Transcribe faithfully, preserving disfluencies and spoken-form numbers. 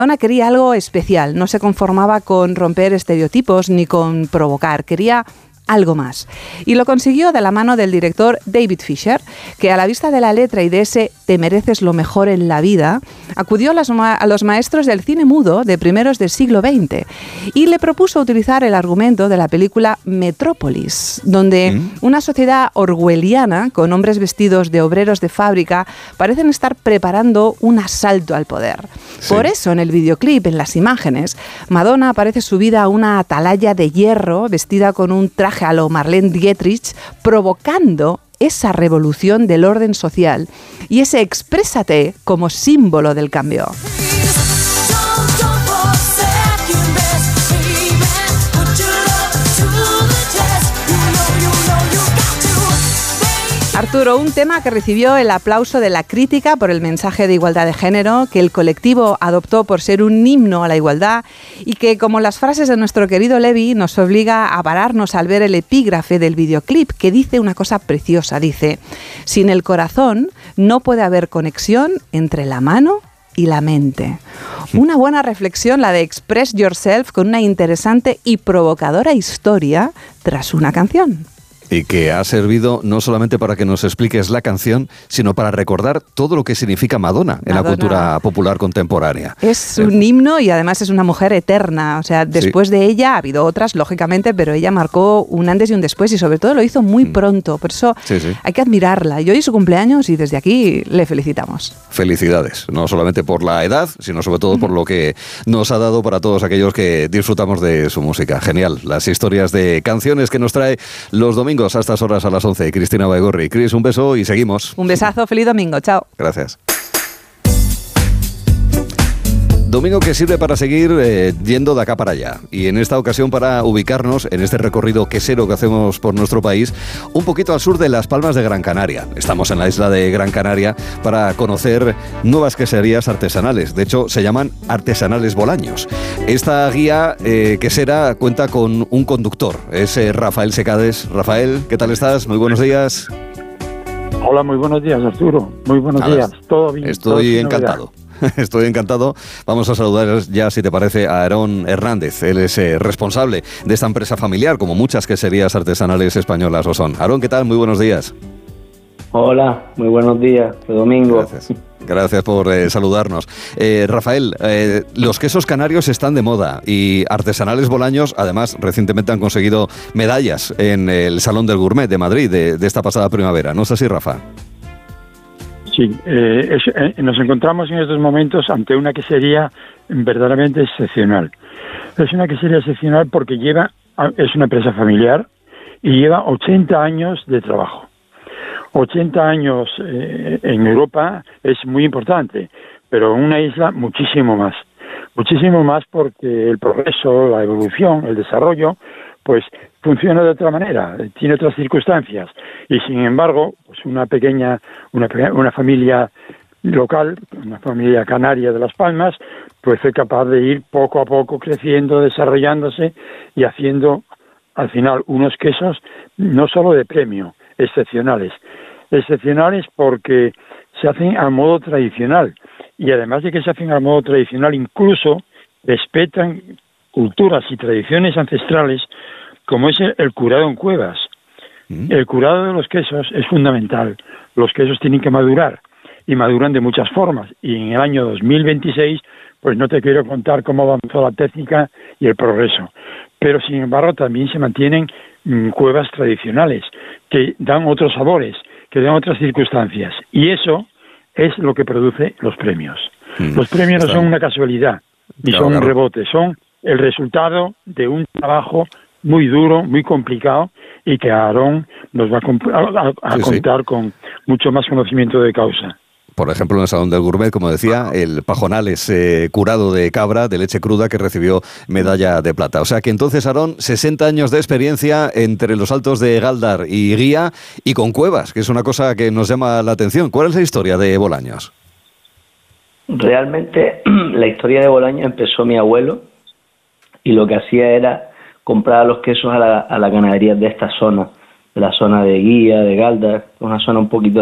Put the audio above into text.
Madonna quería algo especial, no se conformaba con romper estereotipos ni con provocar, quería algo más. Y lo consiguió de la mano del director David Fisher, que a la vista de la letra y de ese "te mereces lo mejor en la vida", acudió a, las ma- a los maestros del cine mudo de primeros del siglo veinte y le propuso utilizar el argumento de la película Metrópolis, donde ¿Mm? una sociedad orwelliana con hombres vestidos de obreros de fábrica parecen estar preparando un asalto al poder. Sí. Por eso en el videoclip, en las imágenes, Madonna aparece subida a una atalaya de hierro, vestida con un traje a lo Marlene Dietrich, provocando esa revolución del orden social y ese exprésate como símbolo del cambio. Arturo, un tema que recibió el aplauso de la crítica por el mensaje de igualdad de género, que el colectivo adoptó por ser un himno a la igualdad y que, como las frases de nuestro querido Levi, nos obliga a pararnos al ver el epígrafe del videoclip, que dice una cosa preciosa, dice: sin el corazón no puede haber conexión entre la mano y la mente. Una buena reflexión la de Express Yourself, con una interesante y provocadora historia tras una canción. Y que ha servido no solamente para que nos expliques la canción, sino para recordar todo lo que significa Madonna, Madonna. en la cultura popular contemporánea. Es un himno y además es una mujer eterna. O sea, después sí. de ella ha habido otras, lógicamente, pero ella marcó un antes y un después y sobre todo lo hizo muy pronto. Por eso sí, sí. hay que admirarla. Y hoy es su cumpleaños y desde aquí le felicitamos. Felicidades, no solamente por la edad, sino sobre todo por lo que nos ha dado para todos aquellos que disfrutamos de su música. Genial, las historias de canciones que nos trae los domingos a estas horas a las once. Cristina Baigorri. Cris, un beso y seguimos. Un besazo, feliz domingo, chao. Gracias. Domingo que sirve para seguir eh, yendo de acá para allá, y en esta ocasión para ubicarnos en este recorrido quesero que hacemos por nuestro país, un poquito al sur de Las Palmas de Gran Canaria. Estamos en la isla de Gran Canaria para conocer nuevas queserías artesanales. De hecho, se llaman Artesanales Bolaños. Esta guía eh, quesera cuenta con un conductor, es eh, Rafael Secades. Rafael, ¿qué tal estás? Muy buenos días. Hola, muy buenos días, Arturo. Muy buenos Nada, días. Todo bien. Estoy todo encantado. Novedad. Estoy encantado. Vamos a saludar ya, si te parece, a Aarón Hernández. Él es eh, responsable de esta empresa familiar, como muchas queserías artesanales españolas lo son. Aarón, ¿qué tal? Muy buenos días. Hola, muy buenos días. De domingo. Gracias. Gracias por eh, saludarnos. Eh, Rafael, eh, los quesos canarios están de moda y Artesanales Bolaños, además, recientemente han conseguido medallas en el Salón del Gourmet de Madrid de, de esta pasada primavera. ¿No es así, Rafa? Sí, eh, es, eh, nos encontramos en estos momentos ante una quesería verdaderamente excepcional. Es una quesería excepcional porque lleva, es una empresa familiar y lleva ochenta años de trabajo. ochenta años eh, en Europa es muy importante, pero en una isla muchísimo más. Muchísimo más porque el progreso, la evolución, el desarrollo, pues funciona de otra manera, tiene otras circunstancias. Y sin embargo, pues una pequeña, una, una familia local, una familia canaria de Las Palmas, pues fue capaz de ir poco a poco creciendo, desarrollándose y haciendo al final unos quesos no solo de premio, excepcionales. Excepcionales porque se hacen al modo tradicional y además de que se hacen al modo tradicional, incluso respetan culturas y tradiciones ancestrales como es el, el curado en cuevas. ¿Mm? El curado de los quesos es fundamental. Los quesos tienen que madurar y maduran de muchas formas y en el año dos mil veintiséis pues no te quiero contar cómo avanzó la técnica y el progreso, pero sin embargo también se mantienen mmm, cuevas tradicionales que dan otros sabores, que dan otras circunstancias y eso es lo que produce los premios. Mm. Los premios no son una casualidad ni claro, son un rebote, son el resultado de un trabajo muy duro, muy complicado y que Aarón nos va a, comp- a, a sí, contar sí. con mucho más conocimiento de causa. Por ejemplo, en el Salón del Gourmet, como decía, el pajonal es eh, curado de cabra, de leche cruda, que recibió medalla de plata. O sea que entonces, Aarón, sesenta años de experiencia entre los altos de Galdar y Guía y con cuevas, que es una cosa que nos llama la atención. ¿Cuál es la historia de Bolaños? Realmente la historia de Bolaños empezó mi abuelo y lo que hacía era comprar los quesos a la, a la ganadería de esta zona, de la zona de Guía, de Galdar, una zona un poquito